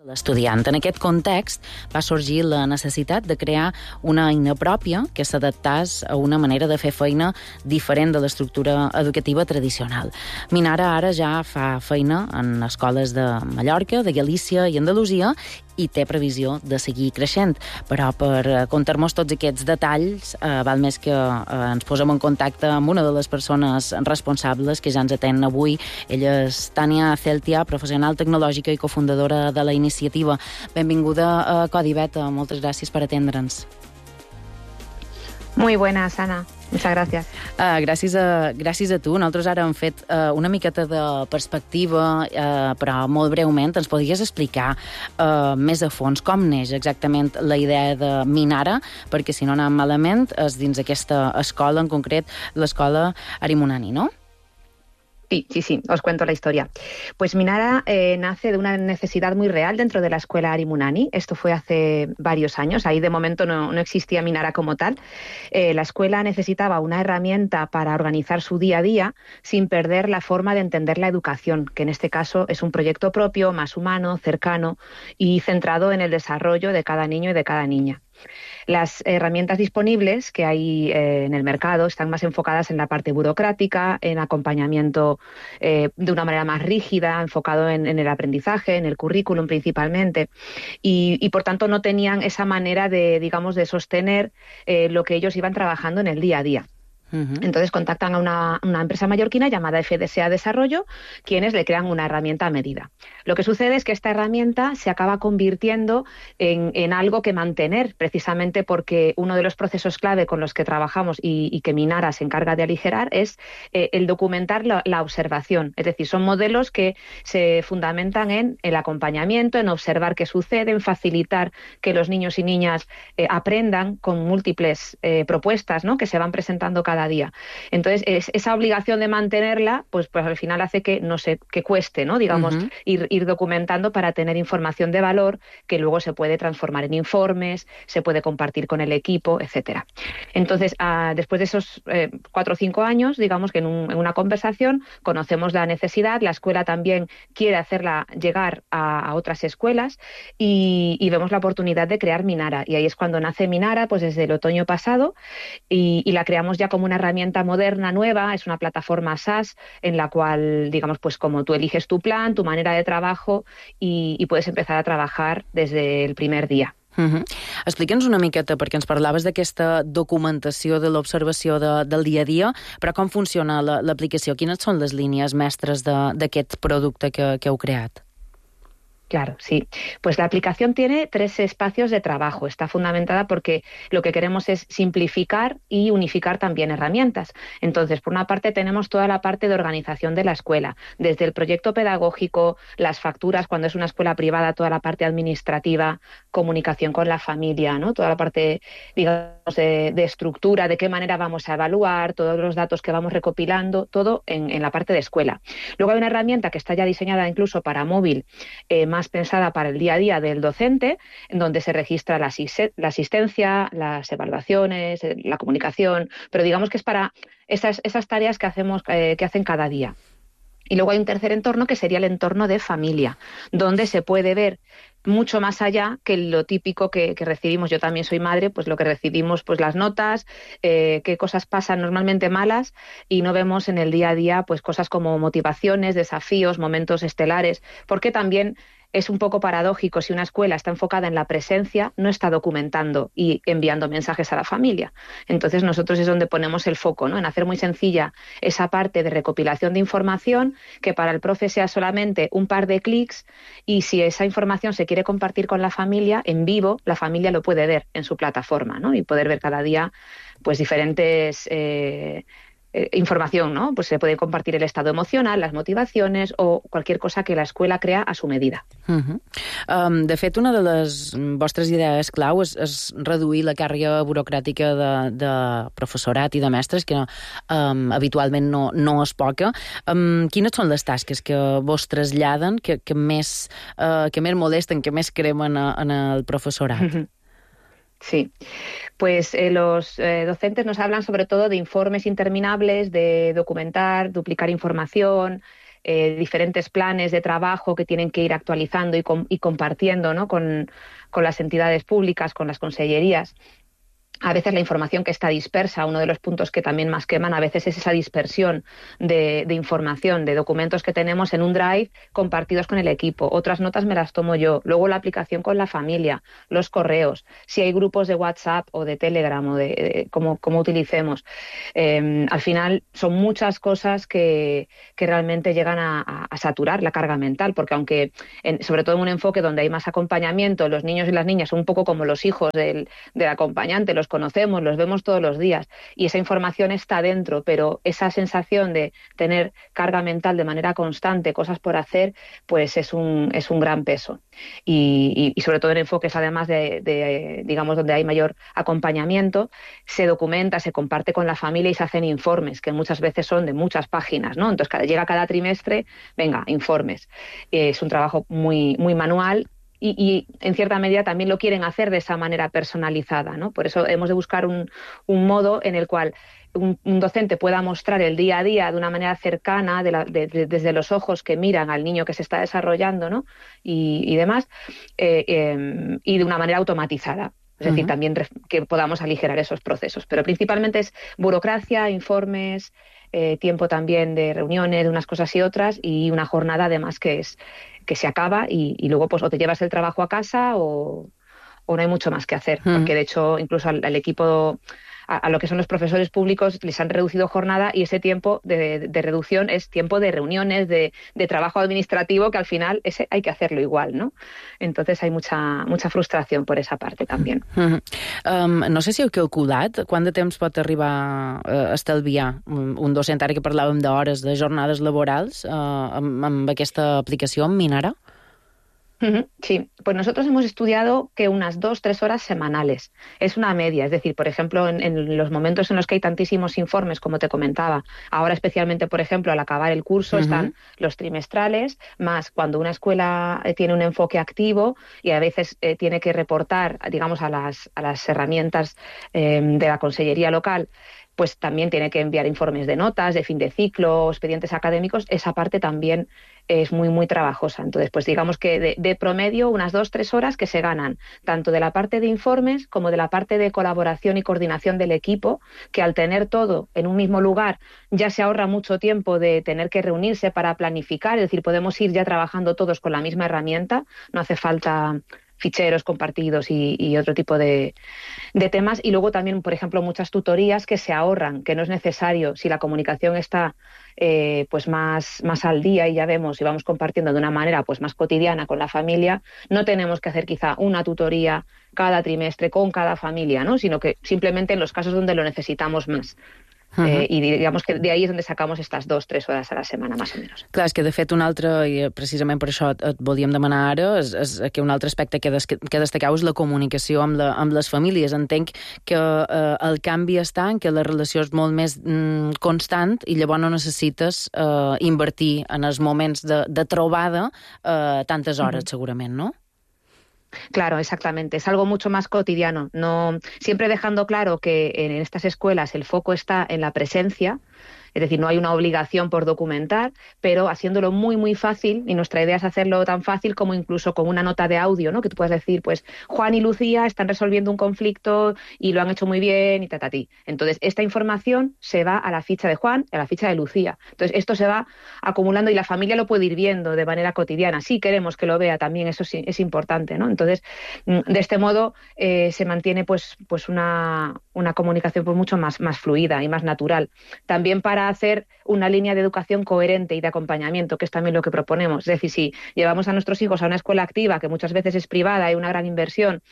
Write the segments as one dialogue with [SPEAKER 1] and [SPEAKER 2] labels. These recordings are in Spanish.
[SPEAKER 1] l'estudiant. En aquest context va sorgir la necessitat de crear una eina pròpia que s'adaptés a una manera de fer feina diferent de l'estructura educativa tradicional. Minara ara ja fa feina en escoles de Mallorca, de Galícia i Andalusia i té previsió de seguir creixent. Però per contar-nos tots aquests detalls, val més que ens posem en contacte amb una de les persones responsables que ja ens atén avui. Ella és Tània Celtia, professional tecnològica i cofundadora de la iniciativa. Benvinguda a Codi Beta. Moltes gràcies per atendre'ns.
[SPEAKER 2] Muy buenas, Ana. Muchas gracias.
[SPEAKER 1] Gràcies a tu. Nosaltres ara hem fet una miqueta de perspectiva, però molt breument. Ens podries explicar més a fons com neix exactament la idea de Minara? Perquè si no anem malament és dins aquesta escola, en concret l'escola Arimunani, no?
[SPEAKER 2] Sí, os cuento la historia. Pues Minara nace de una necesidad muy real dentro de la escuela Arimunani. Esto fue hace varios años. Ahí de momento no existía Minara como tal. La escuela necesitaba una herramienta para organizar su día a día sin perder la forma de entender la educación, que en este caso es un proyecto propio, más humano, cercano y centrado en el desarrollo de cada niño y de cada niña. Las herramientas disponibles que hay en el mercado están más enfocadas en la parte burocrática, en acompañamiento de una manera más rígida, enfocado en el aprendizaje, en el currículum principalmente, y por tanto no tenían esa manera de sostener lo que ellos iban trabajando en el día a día. Entonces contactan a una empresa mallorquina llamada FDSA Desarrollo, quienes le crean una herramienta a medida. Lo que sucede es que esta herramienta se acaba convirtiendo en algo que mantener, precisamente porque uno de los procesos clave con los que trabajamos y que Minara se encarga de aligerar es el documentar la observación. Es decir, son modelos que se fundamentan en el acompañamiento, en observar qué sucede, en facilitar que los niños y niñas aprendan con múltiples propuestas, ¿no?, que se van presentando cada día. Entonces, esa obligación de mantenerla, pues al final hace que que cueste, ¿no?, ir documentando para tener información de valor que luego se puede transformar en informes, se puede compartir con el equipo, etcétera. Entonces, después de esos 4 o 5 años, digamos que en una conversación conocemos la necesidad, la escuela también quiere hacerla llegar a otras escuelas y vemos la oportunidad de crear Minara. Y ahí es cuando nace Minara, pues desde el otoño pasado, y la creamos ya como una herramienta moderna, nueva. Es una plataforma SaaS en la cual, digamos, pues como tú eliges tu plan, tu manera de trabajo y puedes empezar a trabajar desde el primer día.
[SPEAKER 1] Explica'ns una miqueta, perquè ens parlaves d'aquesta documentació de l'observació del dia a dia, però com funciona l'aplicació? Quines són les línies mestres d'aquest producte que heu creat?
[SPEAKER 2] Claro, sí. Pues la aplicación tiene 3 espacios de trabajo. Está fundamentada porque lo que queremos es simplificar y unificar también herramientas. Entonces, por una parte tenemos toda la parte de organización de la escuela, desde el proyecto pedagógico, las facturas, cuando es una escuela privada, toda la parte administrativa, comunicación con la familia, ¿no?, toda la parte, digamos, de estructura, de qué manera vamos a evaluar, todos los datos que vamos recopilando, todo en la parte de escuela. Luego hay una herramienta que está ya diseñada incluso para móvil, más pensada para el día a día del docente, en donde se registra la asistencia, las evaluaciones, la comunicación, pero digamos que es para esas tareas que hacen cada día. Y luego hay un tercer entorno que sería el entorno de familia, donde se puede ver mucho más allá que lo típico que recibimos. Yo también soy madre, pues lo que recibimos, pues las notas, qué cosas pasan normalmente malas y no vemos en el día a día pues cosas como motivaciones, desafíos, momentos estelares, porque también es un poco paradójico. Si una escuela está enfocada en la presencia, no está documentando y enviando mensajes a la familia. Entonces nosotros es donde ponemos el foco, ¿no?, en hacer muy sencilla esa parte de recopilación de información, que para el profe sea solamente un par de clics, y si esa información se quiere compartir con la familia en vivo, la familia lo puede ver en su plataforma, ¿no?, y poder ver cada día pues diferentes información, ¿no? Pues se puede compartir el estado emocional, las motivaciones o cualquier cosa que la escuela crea a su medida.
[SPEAKER 1] De fet, una de les vostres idees clau és reduir la càrrega burocràtica de professorat i de mestres, que habitualment no és poca. Quines són les tasques que vos traslladen, que més molesten, que més cremen en el professorat?
[SPEAKER 2] Sí, pues los docentes nos hablan sobre todo de informes interminables, de documentar, duplicar información, diferentes planes de trabajo que tienen que ir actualizando y compartiendo, ¿no? con las entidades públicas, con las consellerías. A veces la información que está dispersa, uno de los puntos que también más queman a veces es esa dispersión de información, de documentos que tenemos en un drive compartidos con el equipo. Otras notas me las tomo yo. Luego la aplicación con la familia, los correos, si hay grupos de WhatsApp o de Telegram o de cómo utilicemos. Al final son muchas cosas que realmente llegan a saturar la carga mental, porque aunque, sobre todo en un enfoque donde hay más acompañamiento, los niños y las niñas son un poco como los hijos del acompañante, los conocemos, los vemos todos los días y esa información está dentro, pero esa sensación de tener carga mental de manera constante, cosas por hacer, pues es un gran peso. Y sobre todo en enfoques además digamos, donde hay mayor acompañamiento, se documenta, se comparte con la familia y se hacen informes, que muchas veces son de muchas páginas, ¿no? Entonces llega cada trimestre, venga, informes. Es un trabajo muy, muy manual. Y en cierta medida también lo quieren hacer de esa manera personalizada, ¿no? Por eso hemos de buscar un modo en el cual un docente pueda mostrar el día a día de una manera cercana, desde los ojos que miran al niño que se está desarrollando, ¿no? y demás, y de una manera automatizada. Es decir, también que podamos aligerar esos procesos. Pero principalmente es burocracia, informes, tiempo también de reuniones, de unas cosas y otras, y una jornada además que se acaba y luego pues o te llevas el trabajo a casa o no hay mucho más que hacer. Porque de hecho incluso al equipo, a lo que son los profesores públicos, les han reducido jornada y ese tiempo de reducción es tiempo de reuniones, de trabajo administrativo, que al final ese hay que hacerlo igual, ¿no? Entonces hay mucha frustración por esa parte también.
[SPEAKER 1] No sé si heu calculat quant de temps pot arribar a estalviar un docent, ara que parlàvem d'hores, de jornades laborals, amb aquesta aplicació, amb Minara?
[SPEAKER 2] Sí, pues nosotros hemos estudiado que unas 2-3 horas semanales. Es una media, es decir, por ejemplo, en los momentos en los que hay tantísimos informes, como te comentaba, ahora especialmente, por ejemplo, al acabar el curso están los trimestrales, más cuando una escuela tiene un enfoque activo y a veces tiene que reportar, digamos, a las herramientas de la consellería local, pues también tiene que enviar informes de notas, de fin de ciclo, expedientes académicos. Esa parte también es muy, muy trabajosa. Entonces, pues digamos que de promedio unas 2-3 horas que se ganan, tanto de la parte de informes como de la parte de colaboración y coordinación del equipo, que al tener todo en un mismo lugar ya se ahorra mucho tiempo de tener que reunirse para planificar, es decir, podemos ir ya trabajando todos con la misma herramienta, no hace falta ficheros compartidos y otro tipo de temas. Y luego también, por ejemplo, muchas tutorías que se ahorran, que no es necesario, si la comunicación está pues más al día y ya vemos y vamos compartiendo de una manera pues más cotidiana con la familia, no tenemos que hacer quizá una tutoría cada trimestre con cada familia, ¿no? Sino que simplemente en los casos donde lo necesitamos más. I digamos que de ahí és on sacamos estas 2-3 hores a la setmana, més o menys.
[SPEAKER 1] Clar, és que de fet un altre, i precisament per això et volíem demanar ara, és que un altre aspecte que destaqueu és la comunicació amb les famílies. Entenc que el canvi està en que la relació és molt més constant i llavors no necessites invertir en els moments de trobada tantes hores, segurament, no?
[SPEAKER 2] Claro, exactamente. Es algo mucho más cotidiano. No, siempre dejando claro que en estas escuelas el foco está en la presencia. Es decir, no hay una obligación por documentar, pero haciéndolo muy, muy fácil, y nuestra idea es hacerlo tan fácil como incluso con una nota de audio, ¿no? Que tú puedas decir, pues, Juan y Lucía están resolviendo un conflicto y lo han hecho muy bien y tatatí. Entonces, esta información se va a la ficha de Juan y a la ficha de Lucía. Entonces, esto se va acumulando y la familia lo puede ir viendo de manera cotidiana. Sí queremos que lo vea también, eso sí, es importante, ¿no? Entonces, de este modo se mantiene pues una comunicación pues mucho más fluida y más natural. También para hacer una línea de educación coherente y de acompañamiento, que es también lo que proponemos. Es decir, si llevamos a nuestros hijos a una escuela activa, que muchas veces es privada, hay una gran inversión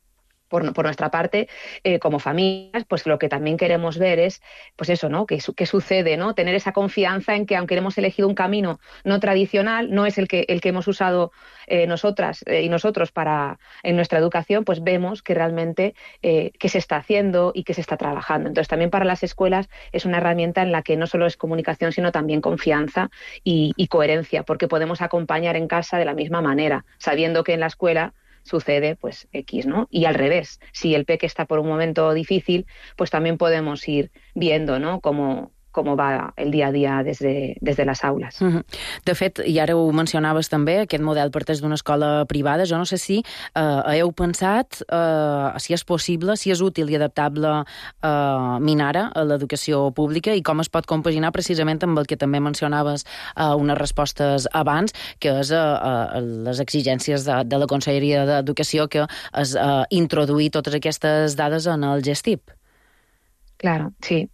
[SPEAKER 2] por nuestra parte, como familias, pues lo que también queremos ver es, pues eso, ¿no? ¿Qué sucede, ¿no? Tener esa confianza en que aunque hemos elegido un camino no tradicional, no es el que hemos usado nosotras y nosotros en nuestra educación, pues vemos que realmente qué se está haciendo y qué se está trabajando. Entonces también para las escuelas es una herramienta en la que no solo es comunicación, sino también confianza y coherencia, porque podemos acompañar en casa de la misma manera, sabiendo que en la escuela sucede pues X, ¿no? Y al revés, si el peque está por un momento difícil, pues también podemos ir viendo, ¿no? Cómo cómo va el día a día desde les aules.
[SPEAKER 1] De fet, i ara ho mencionaves també, aquest model parteix d'una escola privada. Jo no sé si heu pensat si és possible, si és útil i adaptable Minara a l'educació pública i com es pot compaginar precisament amb el que també mencionaves unes respostes abans, que és les exigències de la Conselleria d'Educació, que és introduir totes aquestes dades en el GESTIP.
[SPEAKER 2] Claro, sí.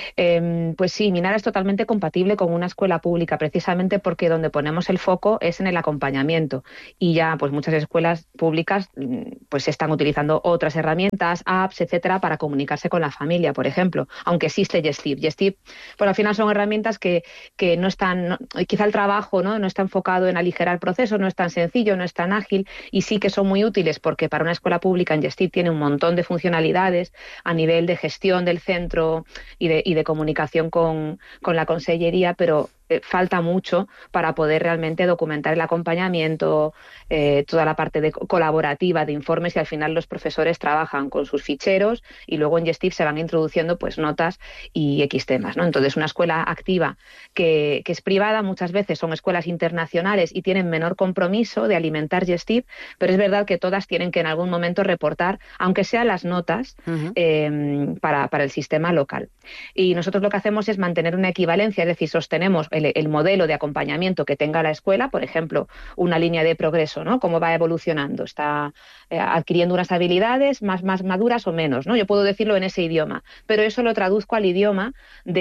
[SPEAKER 2] Pues sí, Minara es totalmente compatible con una escuela pública, precisamente porque donde ponemos el foco es en el acompañamiento. Y ya, pues muchas escuelas públicas pues están utilizando otras herramientas, apps, etcétera, para comunicarse con la familia, por ejemplo. Aunque existe GESTIP. GESTIP, pues al final son herramientas que no están, quizá el trabajo no está enfocado en aligerar procesos, no es tan sencillo, no es tan ágil, y sí que son muy útiles porque para una escuela pública en GESTIP tiene un montón de funcionalidades a nivel de gestión del centro y de comunicación con la consellería, pero falta mucho para poder realmente documentar el acompañamiento, toda la parte colaborativa de informes, y al final los profesores trabajan con sus ficheros y luego en GESTIP se van introduciendo pues notas y X temas, ¿no? Entonces una escuela activa que es privada muchas veces son escuelas internacionales y tienen menor compromiso de alimentar GESTIP, pero es verdad que todas tienen que en algún momento reportar, aunque sean las notas, para el sistema local. Y nosotros lo que hacemos es mantener una equivalencia, es decir, sostenemos el modelo de acompañamiento que tenga la escuela, por ejemplo, una línea de progreso, ¿no? Cómo va evolucionando, está adquiriendo unas habilidades más maduras o menos, ¿no? Yo puedo decirlo en ese idioma, pero eso lo traduzco al idioma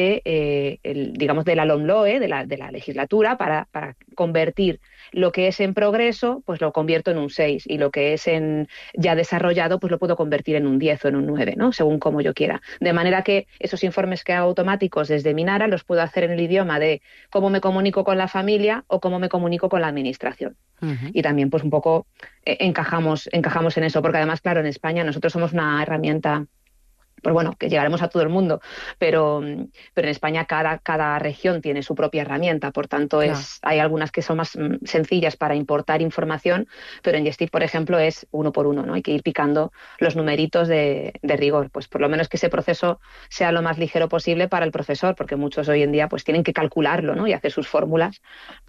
[SPEAKER 2] digamos, de la LOMLOE, de la legislatura, para convertir lo que es en progreso, pues lo convierto en un 6, y lo que es ya desarrollado, pues lo puedo convertir en un 10 o en un 9, ¿no? Según como yo quiera. De manera que esos informes que hago automáticos desde Minara los puedo hacer en el idioma de cómo me comunico con la familia o cómo me comunico con la administración. Y también pues un poco encajamos en eso, porque además, claro, en España nosotros somos una herramienta, pues bueno, que llegaremos a todo el mundo, pero en España cada región tiene su propia herramienta, por tanto hay algunas que son más sencillas para importar información, pero en GESTIP, por ejemplo, es uno por uno, ¿no? Hay que ir picando los numeritos de rigor, pues por lo menos que ese proceso sea lo más ligero posible para el profesor, porque muchos hoy en día pues tienen que calcularlo, ¿no? Y hacer sus fórmulas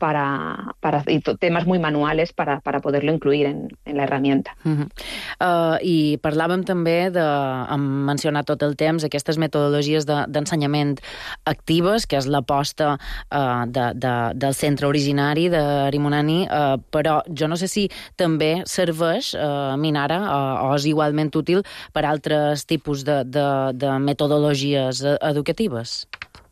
[SPEAKER 2] y temas muy manuales para poderlo incluir en la herramienta.
[SPEAKER 1] I parlàvem també mencionar tot el temps aquestes metodologies d'ensenyament actives, que és l'aposta del centre originari d'Arimunani, però jo no sé si també serveix Minara o és igualment útil per altres tipus de metodologies educatives.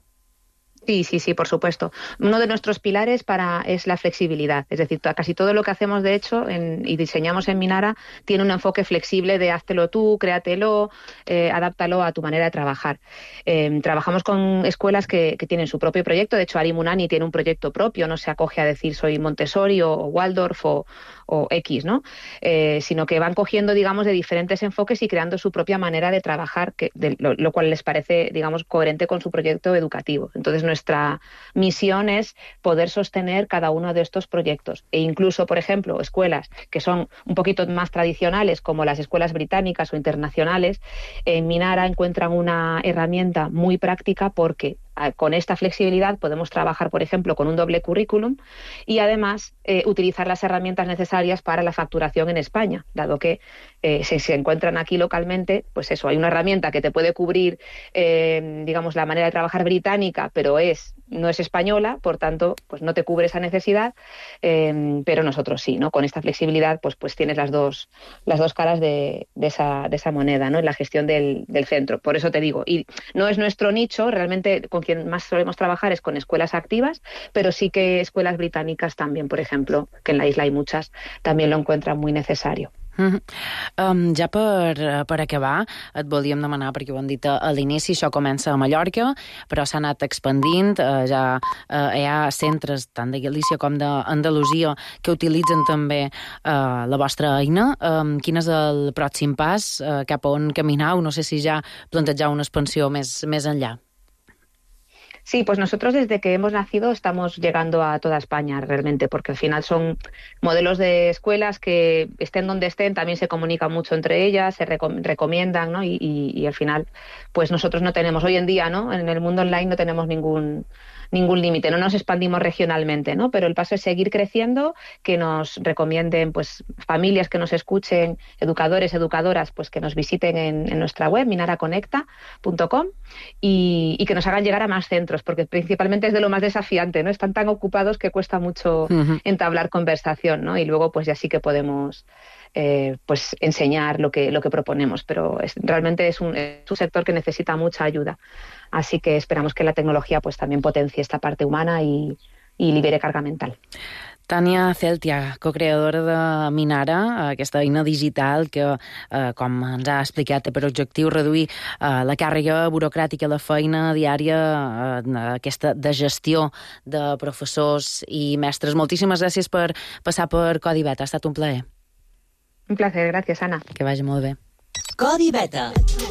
[SPEAKER 2] Sí, por supuesto. Uno de nuestros pilares es la flexibilidad. Es decir, casi todo lo que hacemos, de hecho, y diseñamos en Minara, tiene un enfoque flexible de háztelo tú, créatelo, adáptalo a tu manera de trabajar. Trabajamos con escuelas que tienen su propio proyecto. De hecho, Arimunani tiene un proyecto propio, no se acoge a decir soy Montessori o Waldorf o X, ¿no? Sino que van cogiendo, digamos, de diferentes enfoques y creando su propia manera de trabajar, lo cual les parece, digamos, coherente con su proyecto educativo. Entonces, nuestra misión es poder sostener cada uno de estos proyectos, e incluso, por ejemplo, escuelas que son un poquito más tradicionales, como las escuelas británicas o internacionales, en Minara encuentran una herramienta muy práctica porque con esta flexibilidad podemos trabajar, por ejemplo, con un doble currículum y además utilizar las herramientas necesarias para la facturación en España, dado que si se encuentran aquí localmente, pues eso, hay una herramienta que te puede cubrir, digamos, la manera de trabajar británica, pero no es española, por tanto, pues no te cubre esa necesidad, pero nosotros sí, ¿no? Con esta flexibilidad, pues tienes las dos caras de esa moneda, ¿no? En la gestión del centro. Por eso te digo, y no es nuestro nicho, realmente con quien más solemos trabajar es con escuelas activas, pero sí que escuelas británicas también, por ejemplo, que en la isla hay muchas, también lo encuentran muy necesario.
[SPEAKER 1] Ja per acabar, et volíem demanar, perquè ho hem dit a l'inici, això comença a Mallorca, però s'ha anat expandint, ja hi ha centres tant de Galícia com d'Andalusia que utilitzen també la vostra eina. Quin és el pròxim pas? Cap a on caminau? No sé si ja plantejau una expansió més enllà.
[SPEAKER 2] Sí, pues nosotros desde que hemos nacido estamos llegando a toda España realmente, porque al final son modelos de escuelas que estén donde estén, también se comunican mucho entre ellas, se recomiendan, ¿no? Y al final, pues nosotros no tenemos, hoy en día, ¿no? En el mundo online no tenemos ningún límite, no nos expandimos regionalmente, ¿no? Pero el paso es seguir creciendo, que nos recomienden, pues, familias que nos escuchen, educadores, educadoras, pues que nos visiten en nuestra web, minaraconecta.com, y que nos hagan llegar a más centros, porque principalmente es de lo más desafiante, ¿no? Están tan ocupados que cuesta mucho entablar conversación, ¿no? Y luego, pues ya sí que podemos pues enseñar lo que proponemos, pero realmente es un sector que necesita mucha ayuda. Así que esperamos que la tecnología pues también potencie esta parte humana y libere carga mental.
[SPEAKER 1] Tània Celtia, co-creadora de Minara, aquesta eina digital que, com ens ha explicat, té per objectiu reduir la càrrega burocràtica, la feina diària, aquesta de gestió de professors i mestres. Moltíssimes gràcies per passar per Codi Beta. Ha estat un plaer.
[SPEAKER 2] Un placer, gràcies, Anna.
[SPEAKER 1] Que vagi molt bé.
[SPEAKER 3] Codi Beta.